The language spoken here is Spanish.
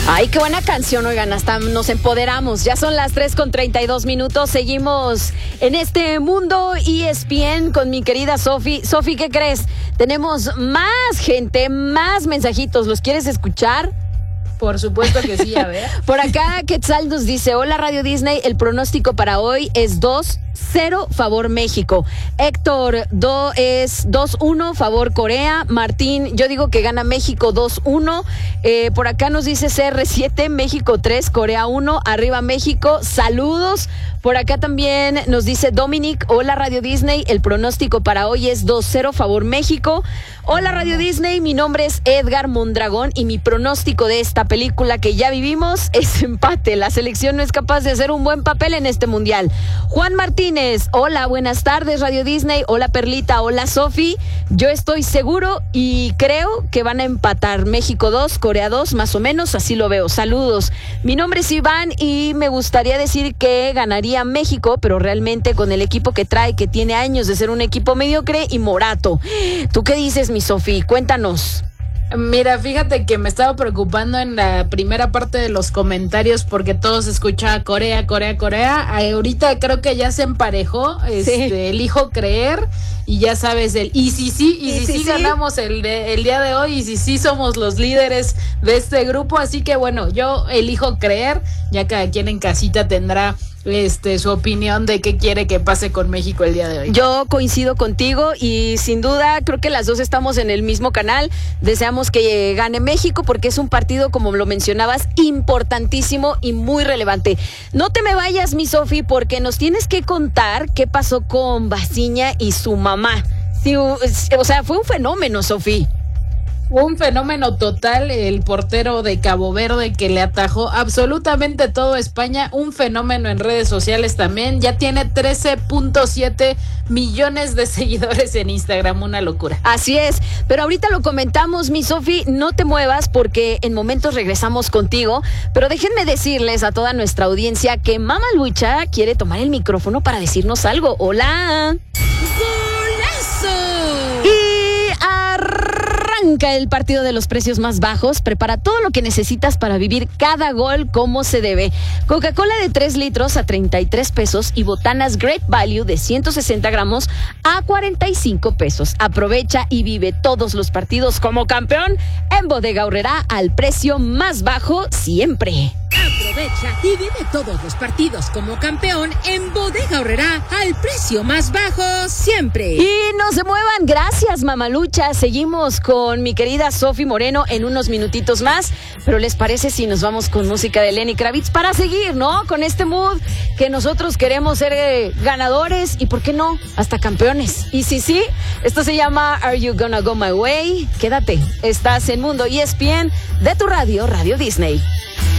Ay, qué buena canción, oigan, hasta nos empoderamos. Ya son las 3:32. Seguimos en este mundo ESPN con mi querida Sofi. Sofi, ¿qué crees? Tenemos más gente, más mensajitos. ¿Los quieres escuchar? Por supuesto que sí, a ver. Por acá Quetzal nos dice: hola Radio Disney, el pronóstico para hoy es 2-0 favor México. Héctor es 2-1 favor Corea. Martín, yo digo que gana México 2-1. Por acá nos dice CR7, México 3, Corea 1, arriba México, saludos. Por acá también nos dice Dominic: hola Radio Disney, el pronóstico para hoy es 2-0 favor México. Hola Radio Disney, mi nombre es Edgar Mondragón y mi pronóstico de esta película que ya vivimos es empate. La selección no es capaz de hacer un buen papel en este mundial. Juan Martínez: hola, buenas tardes Radio Disney. Hola Perlita, hola Sofi. Yo estoy seguro y creo que van a empatar. México 2, Corea 2, más o menos, así lo veo. Saludos. Mi nombre es Iván y me gustaría decir que ganaría México, pero realmente con el equipo que trae, que tiene años de ser un equipo mediocre y morato. ¿Tú qué dices, mi Sofi? Cuéntanos. Mira, fíjate que me estaba preocupando en la primera parte de los comentarios porque todos escuchaban Corea. Ahorita creo que ya se emparejó, Sí. Elijo creer y ya sabes y si sí ganamos el día de hoy y si sí somos los líderes de este grupo, así que bueno, yo elijo creer, ya cada quien en casita tendrá su opinión de qué quiere que pase con México el día de hoy. Yo coincido contigo y sin duda creo que las dos estamos en el mismo canal. Deseamos que gane México porque es un partido, como lo mencionabas, importantísimo y muy relevante. No te me vayas, mi Sofi, porque nos tienes que contar qué pasó con Basiña y su mamá. Sí, o sea, fue un fenómeno, Sofi. Un fenómeno total, el portero de Cabo Verde que le atajó absolutamente todo España, un fenómeno en redes sociales también, ya tiene 13.7 millones de seguidores en Instagram, una locura. Así es, pero ahorita lo comentamos, mi Sofi, no te muevas porque en momentos regresamos contigo, pero déjenme decirles a toda nuestra audiencia que Mama Lucha quiere tomar el micrófono para decirnos algo. ¡Hola! ¡Golazo! Y arranca el partido de los precios más bajos. Prepara todo lo que necesitas para vivir cada gol como se debe. Coca-Cola de 3 litros a 33 pesos y botanas Great Value de 160 gramos a 45 pesos. Aprovecha y vive todos los partidos como campeón en Bodega Aurrerá al precio más bajo siempre. Aprovecha y vive todos los partidos como campeón en Bodega Aurrerá al precio más bajo siempre. Y no se muevan, gracias Mamalucha. Seguimos con mi querida Sofi Moreno en unos minutitos más, pero ¿les parece si nos vamos con música de Lenny Kravitz para seguir, ¿no? Con este mood que nosotros queremos ser ganadores y, ¿por qué no? Hasta campeones. Y sí, esto se llama Are You Gonna Go My Way? Quédate, estás en Mundo ESPN de tu radio, Radio Disney.